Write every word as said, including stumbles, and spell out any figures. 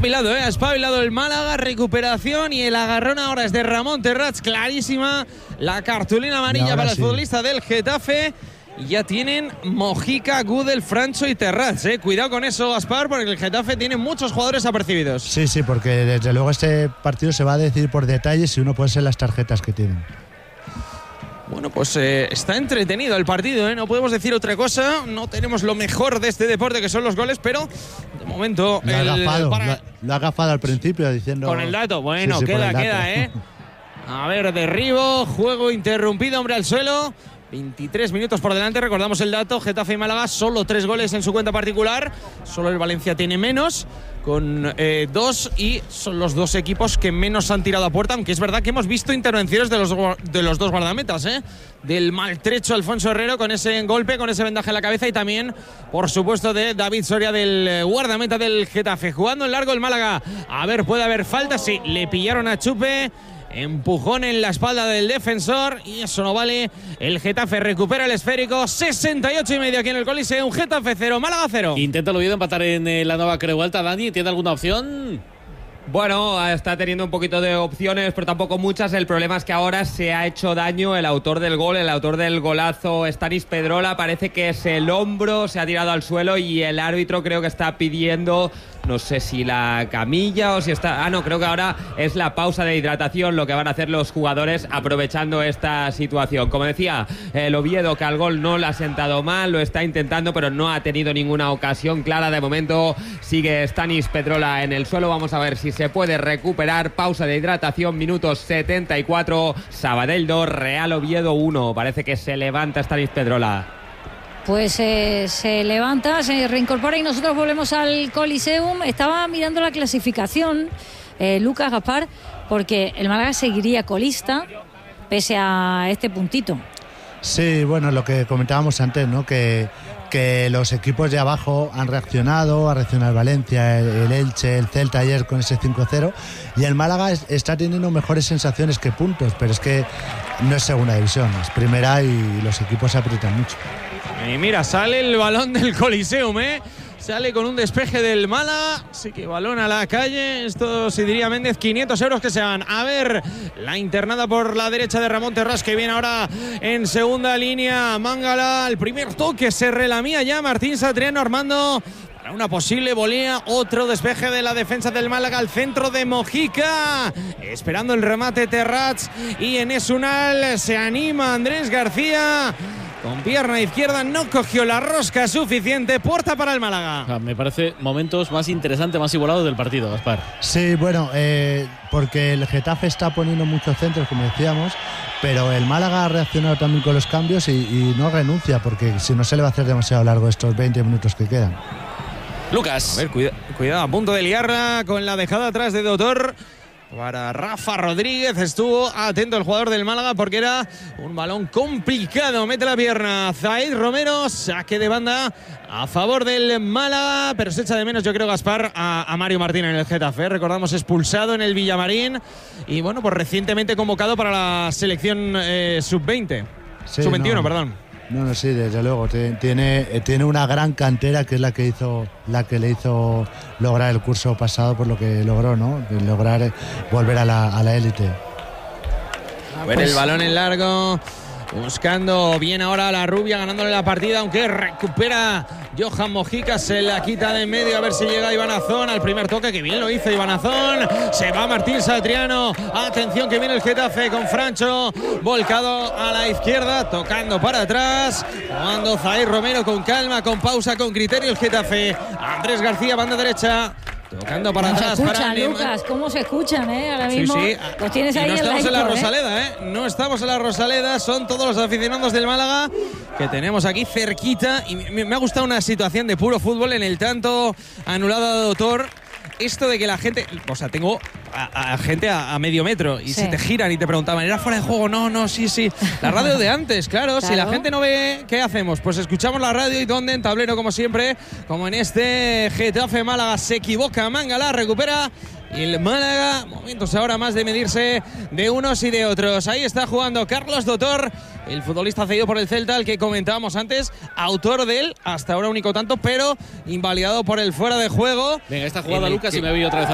espabilado, ¿eh? Ha espabilado el Málaga, recuperación y el agarrón ahora es de Ramón Terrats, clarísima la cartulina amarilla para el sí. futbolista del Getafe. Y ya tienen Mojica, Gudel, Francho y Terrats, ¿eh? Cuidado con eso, Gaspar, porque el Getafe tiene muchos jugadores apercibidos. Sí, sí, porque desde luego este partido se va a decidir por detalles y uno puede ser las tarjetas que tienen. Bueno, pues eh, está entretenido el partido, ¿eh? No podemos decir otra cosa. No tenemos lo mejor de este deporte, que son los goles, pero de momento lo ha el, agafado, para... lo, lo ha agafado al principio diciendo. Con el dato, bueno, sí, sí, queda, dato. queda, ¿eh? A ver, derribo, juego interrumpido, hombre al suelo. veintitrés minutos por delante, recordamos el dato, Getafe y Málaga, solo tres goles en su cuenta particular, solo el Valencia tiene menos, con eh, dos, y son los dos equipos que menos han tirado a puerta, aunque es verdad que hemos visto intervenciones de los, de los dos guardametas, ¿eh? Del maltrecho Alfonso Herrero con ese golpe, con ese vendaje en la cabeza, y también, por supuesto, de David Soria, del guardameta del Getafe. Jugando en largo el Málaga, a ver, puede haber falta, sí, le pillaron a Chupe. Empujón en la espalda del defensor y eso no vale. El Getafe recupera el esférico. sesenta y ocho y medio aquí en el Coliseum. Getafe cero, Málaga cero. Intenta el Oviedo empatar en eh, la nueva Creu Alta. Dani, ¿tiene alguna opción? Bueno, está teniendo un poquito de opciones, pero tampoco muchas. El problema es que ahora se ha hecho daño el autor del gol, el autor del golazo, Stanis Pedrola. Parece que es el hombro, se ha tirado al suelo y el árbitro creo que está pidiendo, no sé si la camilla o si está... Ah, no, creo que ahora es la pausa de hidratación lo que van a hacer los jugadores aprovechando esta situación. Como decía, el Oviedo, que al gol no le ha sentado mal, lo está intentando, pero no ha tenido ninguna ocasión clara. De momento sigue Stanis Pedrola en el suelo. Vamos a ver si se puede recuperar. Pausa de hidratación, minutos setenta y cuatro. Sabadell dos, Real Oviedo uno. Parece que se levanta Stanis Pedrola. Pues eh, se levanta, se reincorpora y nosotros volvemos al Coliseum. Estaba mirando la clasificación, eh, Lucas, Gaspar, porque el Málaga seguiría colista pese a este puntito. Sí, bueno, lo que comentábamos antes, ¿no? Que, que los equipos de abajo han reaccionado, ha reaccionado el Valencia, el, el Elche, el Celta ayer con ese cinco cero, y el Málaga es, está teniendo mejores sensaciones que puntos, pero es que no es segunda división, es primera y los equipos se aprietan mucho. Y mira, sale el balón del Coliseum, ¿eh? Sale con un despeje del Málaga, sí que balón a la calle. Esto sí diría Méndez, quinientos euros que se van. A ver, la internada por la derecha de Ramón Terrats, que viene ahora en segunda línea. Mangala, el primer toque, se relamía ya Martín Satriano armando para una posible volea. Otro despeje de la defensa del Málaga al centro de Mojica, esperando el remate Terrats, y en Esunal se anima Andrés García. Con pierna izquierda no cogió la rosca suficiente. Puerta para el Málaga. O sea, me parece momentos más interesantes, más igualados del partido, Gaspar. Sí, bueno, eh, porque el Getafe está poniendo muchos centros, como decíamos, pero el Málaga ha reaccionado también con los cambios y, y no renuncia, porque si no se le va a hacer demasiado largo estos veinte minutos que quedan. Lucas. A ver, cuida, cuidado, a punto de liarla con la dejada atrás de Doctor. Para Rafa Rodríguez, estuvo atento el jugador del Málaga porque era un balón complicado. Mete la pierna Zaid Romero, saque de banda a favor del Málaga, pero se echa de menos, yo creo, Gaspar, a, a Mario Martín en el Getafe. Recordamos, expulsado en el Villamarín y bueno, pues recientemente convocado para la selección eh, sub veinte, sí, sub veintiuno, no. perdón. No, no, sí, desde luego. Tiene, tiene una gran cantera que es la que hizo, la que le hizo lograr el curso pasado, por lo que logró, ¿no? Lograr volver a la, a la élite. A ver, el balón en largo, buscando bien ahora a la rubia, ganándole la partida, aunque recupera Johan Mojica, se la quita de en medio, a ver si llega Iván Azón al primer toque, que bien lo hizo Iván Azón. Se va Martín Satriano, atención que viene el Getafe con Francho, volcado a la izquierda, tocando para atrás, jugando Zaid Romero con calma, con pausa, con criterio el Getafe. Andrés García, banda derecha, tocando para ¿Cómo atrás. se escuchan, para Lucas? ¿Cómo se escuchan, eh? Ahora mismo sí, sí. los tienes y ahí no en estamos la en la intro, Rosaleda, ¿eh? No estamos en la Rosaleda, son todos los aficionados del Málaga que tenemos aquí cerquita. Y me, me ha gustado una situación de puro fútbol en el tanto anulado de Doctor. Esto de que la gente, o sea, tengo a, a gente a, a medio metro y sí. se te giran y te preguntaban, ¿era fuera de juego? No, no, sí, sí. La radio de antes, claro, claro. Si la gente no ve, ¿qué hacemos? Pues escuchamos la radio. ¿Y dónde? En tablero, como siempre, como en este Getafe Málaga. Se equivoca Mangala, recupera y el Málaga, momentos ahora más de medirse de unos y de otros. Ahí está jugando Carlos Doctor, el futbolista cedido por el Celta, el que comentábamos antes, autor del hasta ahora único tanto, pero invalidado por el fuera de juego. Venga, esta jugada, Lucas, y me voy otra vez a